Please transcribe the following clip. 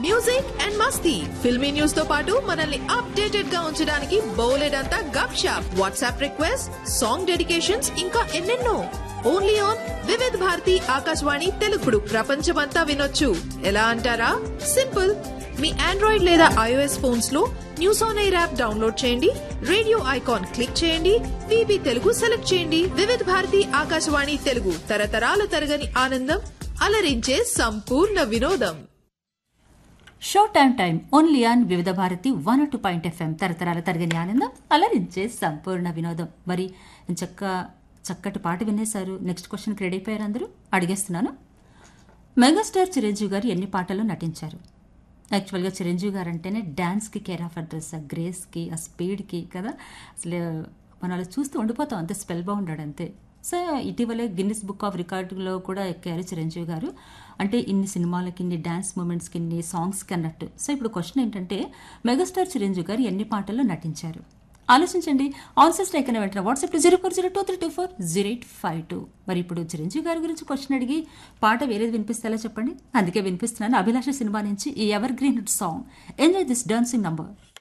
Music and Masti filmy news తో పాటు మనల్ని అప్డేటెడ్ గా ఉంచడానికి బోలెడంతా గప్ shop WhatsApp request song dedications ఇంకా ఎన్నెన్నో ఓన్లీ ఆన్ వివిధ్ భారతి ఆకాశవాణి తెలుగుడు ప్రపంచమంతా వినొచ్చు ఎలా అంటారా సింపుల్ మీ ఆండ్రాయిడ్ లేదా ఐఓఎస్ ఫోన్స్ లో news on air app download చేయండి రేడియో ఐకాన్ క్లిక్ చేయండి విబి తెలుగు సెలెక్ట్ చేయండి వివిధ్ భారతి ఆకాశవాణి తెలుగు తరతరాల తరగని ఆనందం అలరించే సంపూర్ణ వినోదం షో టైం ఓన్లీ ఆన్ వివిధ భారతి 102.fm తరతరాల తరగని ఆనందం అలరించే సంపూర్ణ వినోదం. మరి చక్కటి పాట వినేశారు. నెక్స్ట్ క్వశ్చన్కి రెడీ అయిపోయారు అందరూ. అడిగేస్తున్నాను, మెగాస్టార్ చిరంజీవి గారు ఎన్ని పాటల్లో నటించారు? యాక్చువల్గా చిరంజీవి గారు అంటేనే డ్యాన్స్కి కేర్ ఆఫ్ అడ్రస్, ఆ గ్రేస్కి, ఆ స్పీడ్కి కదా. అసలు మనం అలా చూస్తూ ఉండిపోతాం, అంతే స్పెల్ బౌండెడ్ అంతే. సో ఇటీవలే గిన్నిస్ బుక్ ఆఫ్ రికార్డులో కూడా ఎక్కారు చిరంజీవి గారు. అంటే ఇన్ని సినిమాలకి, ఇన్ని డ్యాన్స్ మూమెంట్స్కి, ఇన్ని సాంగ్స్కి అన్నట్టు. సో ఇప్పుడు క్వశ్చన్ ఏంటంటే, మెగాస్టార్ చిరంజీవి గారు ఎన్ని పాటల్లో నటించారు? ఆలోచించండి. ఆన్సర్స్ టైకన వెంటనే వాట్సాప్ 040223240852. మరి ఇప్పుడు చిరంజీవి గారి గురించి క్వశ్చన్ అడిగి పాట వేరేది వినిపిస్తేలా చెప్పండి. అందుకే వినిపిస్తున్నాను అభిలాష సినిమా నుంచి ఈ ever green song. Enjoy this dancing number.